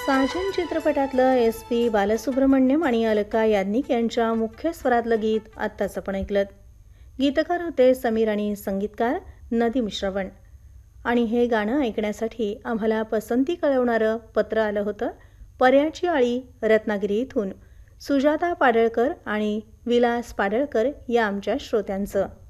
साजन चित्रपटातलं S P Balasubramaniam आणि अलका याज्ञिक यांच्या मुख्य स्वरातलं गीत आत्ताच आपण ऐकलं. गीतकार होते समीर आणि संगीतकार नदीम श्रवण. आणि हे गाणं ऐकण्यासाठी आम्हाला पसंती कळवणारं पत्र आलं होतं पर्याची आळी रत्नागिरी इथून सुजाता पाडळकर आणि विलास पाडळकर या आमच्या श्रोत्यांचं.